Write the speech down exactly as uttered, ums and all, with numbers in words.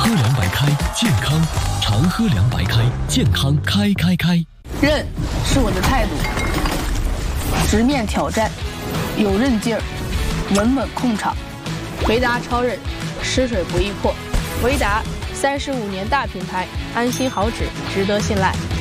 喝凉白开，健康。常喝凉白开，健康开开开。 韧是我的态度，直面挑战，有韧劲儿，稳稳控场。维达超韧，湿水不易破。维达三十五年大品牌，安心好纸，值得信赖。